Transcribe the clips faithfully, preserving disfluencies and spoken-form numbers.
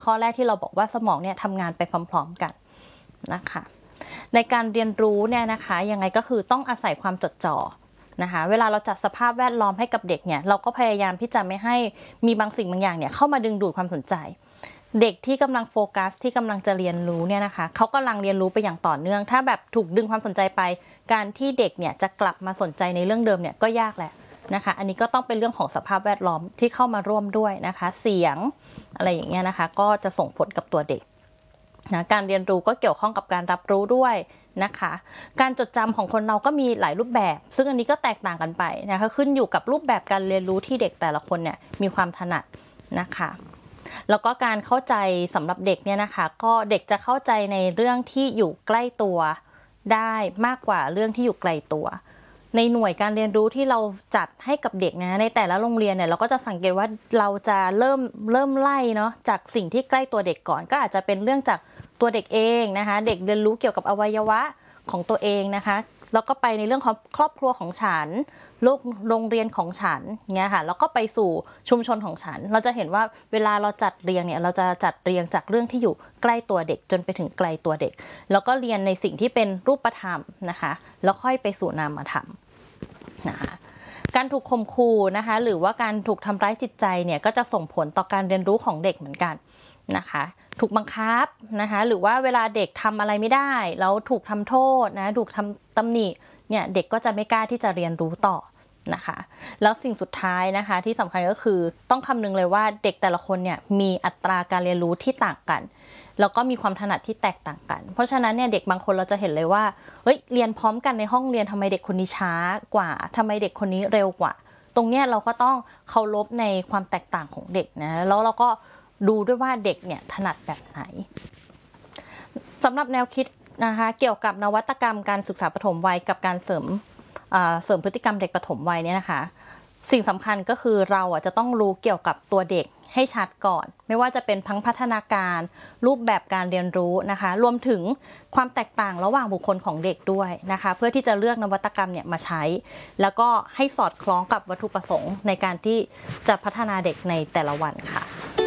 ข้อแรกที่เราบอกว่าสมองเนี่ยทำงานไปพร้อมๆกันนะคะในการเรียนรู้เนี่ยนะคะยังไงก็คือต้องอาศัยความจดจ่อนะคะเวลาเราจัดสภาพแวดล้อมให้กับเด็กเนี่ยเราก็พยายามที่จะไม่ให้มีบางสิ่งบางอย่างเนี่ยเข้ามาดึงดูดความสนใจเด็กที่กำลังโฟกัสที่กำลังจะเรียนรู้เนี่ยนะคะเขากำลังเรียนรู้ไปอย่างต่อเนื่องถ้าแบบถูกดึงความสนใจไปการที่เด็กเนี่ยจะกลับมาสนใจในเรื่องเดิมเนี่ยก็ยากแหละนะคะอันนี้ก็ต้องเป็นเรื่องของสภาพแวดล้อมที่เข้ามาร่วมด้วยนะคะเสียงอะไรอย่างเงี้ยนะคะก็จะส่งผลกับตัวเด็กนะการเรียนรู้ก็เกี่ยวข้องกับการรับรู้ด้วยนะคะการจดจำของคนเราก็มีหลายรูปแบบซึ่งอันนี้ก็แตกต่างกันไปนะคะขึ้นอยู่กับรูปแบบการเรียนรู้ที่เด็กแต่ละคนเนี่ยมีความถนัดนะคะแล้วก็การเข้าใจสำหรับเด็กเนี่ยนะคะก็เด็กจะเข้าใจในเรื่องที่อยู่ใกล้ตัวได้มากกว่าเรื่องที่อยู่ไกลตัวในหน่วยการเรียนรู้ที่เราจัดให้กับเด็กนะในแต่ละโรงเรียนเนี่ยเราก็จะสังเกตว่าเราจะเริ่มเริ่มไล่เนาะจากสิ่งที่ใกล้ตัวเด็กก่อนก็อาจจะเป็นเรื่องจากตัวเด็กเองนะคะเด็กเรียนรู้เกี่ยวกับอวัยวะของตัวเองนะคะแล้วก็ไปในเรื่องของครอบครัวของฉันลูกโรงเรียนของฉันเงี้ยค่ะแล้วก็ไปสู่ชุมชนของฉันเราจะเห็นว่าเวลาเราจัดเรียงเนี่ยเราจะจัดเรียงจากเรื่องที่อยู่ใกล้ตัวเด็กจนไปถึงไกลตัวเด็กแล้วก็เรียนในสิ่งที่เป็นรูปธรรมนะคะแล้วค่อยไปสู่นามธรรมนะคะการถูกข่มขู่นะคะหรือว่าการถูกทำร้ายจิตใจเนี่ยก็จะส่งผลต่อการเรียนรู้ของเด็กเหมือนกันนะคะถูกบังคับนะคะหรือว่าเวลาเด็กทำอะไรไม่ได้แล้วถูกทำโทษนะถูกทำตำหนิเนี่ยเด็กก็จะไม่กล้าที่จะเรียนรู้ต่อนะคะแล้วสิ่งสุดท้ายนะคะที่สำคัญก็คือต้องคำนึงเลยว่าเด็กแต่ละคนเนี่ยมีอัตราการเรียนรู้ที่ต่างกันแล้วก็มีความถนัดที่แตกต่างกันเพราะฉะนั้นเนี่ยเด็กบางคนเราจะเห็นเลยว่าเฮ้ยเรียนพร้อมกันในห้องเรียนทำไมเด็กคนนี้ช้ากว่าทำไมเด็กคนนี้เร็วกว่าตรงเนี้ยเราก็ต้องเคารพในความแตกต่างของเด็กนะแล้วเราก็ดูด้วยว่าเด็กเนี่ยถนัดแบบไหนสำหรับแนวคิดนะคะเกี่ยวกับนวัตกรรมการศึกษาปฐมวัยกับการเสริมเสริมพฤติกรรมเด็กปฐมวัยเนี่ยนะคะสิ่งสำคัญก็คือเราอ่ะจะต้องรู้เกี่ยวกับตัวเด็กให้ชัดก่อนไม่ว่าจะเป็นทั้งพัฒนาการรูปแบบการเรียนรู้นะคะรวมถึงความแตกต่างระหว่างบุคคลของเด็กด้วยนะคะเพื่อที่จะเลือกนวัตกรรมเนี่ยมาใช้แล้วก็ให้สอดคล้องกับวัตถุประสงค์ในการที่จะพัฒนาเด็กในแต่ละวันค่ะ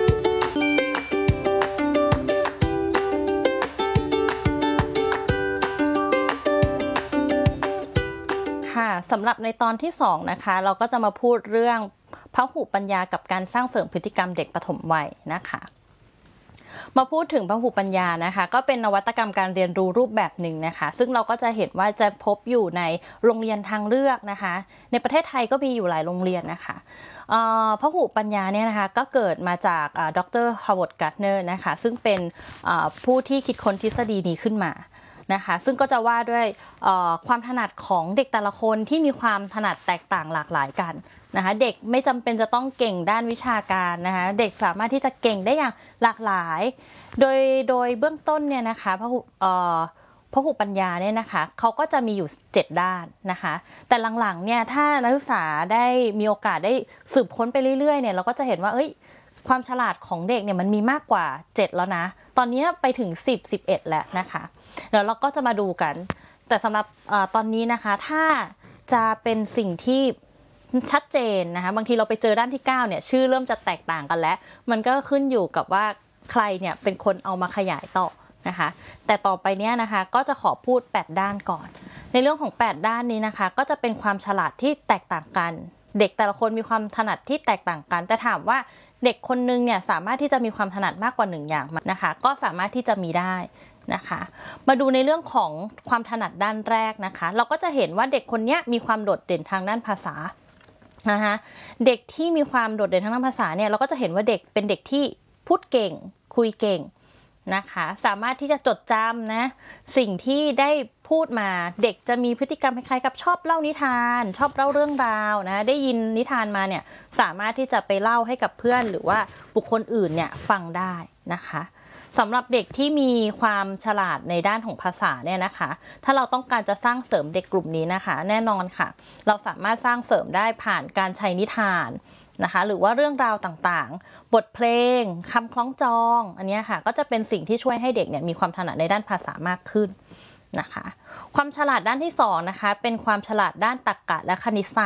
ค่ะสำหรับในตอนที่สองนะคะเราก็จะมาพูดเรื่องพหุปัญญากับการสร้างเสริมพฤติกรรมเด็กปฐมวัยนะคะมาพูดถึงพหุปัญญานะคะก็เป็นนวัตกรรมการเรียนรู้รูปแบบหนึ่งนะคะซึ่งเราก็จะเห็นว่าจะพบอยู่ในโรงเรียนทางเลือกนะคะในประเทศไทยก็มีอยู่หลายโรงเรียนนะคะพหุปัญญาเนี่ยนะคะก็เกิดมาจากดรฮาวาร์ด การ์ตเนอร์นะคะซึ่งเป็นผู้ที่คิดค้นทฤษฎีนี้ขึ้นมานะคะซึ่งก็จะว่าด้วยความถนัดของเด็กแต่ละคนที่มีความถนัดแตกต่างหลากหลายกันนะคะเด็กไม่จำเป็นจะต้องเก่งด้านวิชาการนะคะเด็กสามารถที่จะเก่งได้อย่างหลากหลายโดยโดยเบื้องต้นเนี่ยนะคะพหุพหุปัญญาเนี่ยนะคะเขาก็จะมีอยู่เจ็ดด้านนะคะแต่หลังๆเนี่ยถ้านักศึกษาได้มีโอกาสได้สืบค้นไปเรื่อยๆเนี่ยเราก็จะเห็นว่าเอ้ยความฉลาดของเด็กเนี่ยมันมีมากกว่าเจ็ดแล้วนะตอนนี้ไปถึงสิบ สิบเอ็ดแล้วนะคะเดี๋ยวเราก็จะมาดูกันแต่สำหรับตอนนี้นะคะถ้าจะเป็นสิ่งที่ชัดเจนนะคะบางทีเราไปเจอด้านที่เก้าเนี่ยชื่อเริ่มจะแตกต่างกันแล้วมันก็ขึ้นอยู่กับว่าใครเนี่ยเป็นคนเอามาขยายต่อนะคะแต่ต่อไปเนี้ยนะคะก็จะขอพูดแปดด้านก่อนในเรื่องของแปดด้านนี้นะคะก็จะเป็นความฉลาดที่แตกต่างกันเด็กแต่ละคนมีความถนัดที่แตกต่างกันแต่ถามว่าเด็กคนนึงเนี่ยสามารถที่จะมีความถนัดมากกว่าหนึ่งอย่างนะคะก็สามารถที่จะมีได้นะคะมาดูในเรื่องของความถนัดด้านแรกนะคะเราก็จะเห็นว่าเด็กคนนี้มีความโดดเด่นทางด้านภาษานะคะเด็กที่มีความโดดเด่นทางด้านภาษาเนี่ยเราก็จะเห็นว่าเด็กเป็นเด็กที่พูดเก่งคุยเก่งนะคะสามารถที่จะจดจำนะสิ่งที่ได้พูดมาเด็กจะมีพฤติกรรมคล้ายๆกับชอบเล่านิทานชอบเล่าเรื่องราวนะได้ยินนิทานมาเนี่ยสามารถที่จะไปเล่าให้กับเพื่อนหรือว่าบุคคลอื่นเนี่ยฟังได้นะคะสำหรับเด็กที่มีความฉลาดในด้านของภาษาเนี่ยนะคะถ้าเราต้องการจะสร้างเสริมเด็กกลุ่มนี้นะคะแน่นอนค่ะเราสามารถสร้างเสริมได้ผ่านการใช้นิทานนะคะหรือว่าเรื่องราวต่างๆบทเพลงคำคล้องจองอันนี้ค่ะก็จะเป็นสิ่งที่ช่วยให้เด็กเนี่ยมีความถนัดในด้านภาษามากขึ้นนะคะความฉลาดด้านที่สองนะคะเป็นความฉลาดด้านตรรกะและคณิตศาสตร์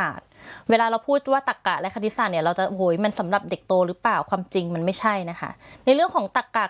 เวลาเราพูดว่าตรรกะและคณิตศาสตร์เนี่ยเราจะโหยมันสำหรับเด็กโตหรือเปล่าความจริงมันไม่ใช่นะคะในเรื่องของตรรกะ